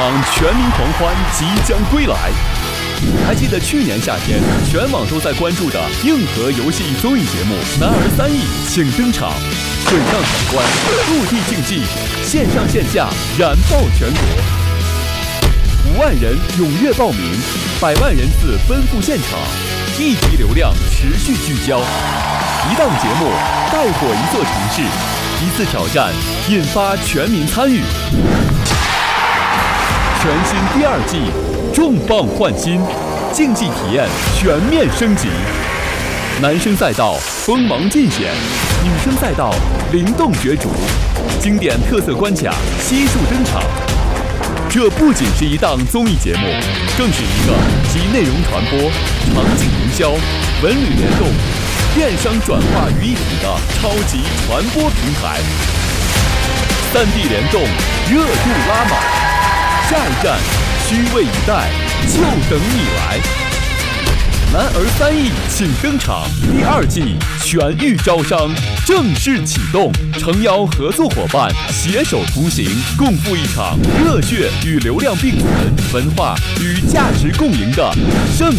场全民狂欢即将归来。还记得去年夏天，全网都在关注的硬核游戏综艺节目《男儿3亿》请登场，水上闯关、陆地竞技，线上线下燃爆全国。5万人踊跃报名，100万人次奔赴现场，一级流量持续聚焦。一档节目带火一座城市，一次挑战引发全民参与。全新第2季，重磅换新，竞技体验全面升级。男生赛道锋芒尽显，女生赛道灵动角逐，经典特色关卡悉数登场。这不仅是一档综艺节目，更是一个集内容传播、场景营销、文旅联动、电商转化于一体的超级传播平台。3D 联动，热度拉满，下一站虚位以待，就等你来。男儿3亿请登场第2季全域招商正式启动，诚邀合作伙伴携手同行，共赴一场热血与流量并存、文化与价值共赢的盛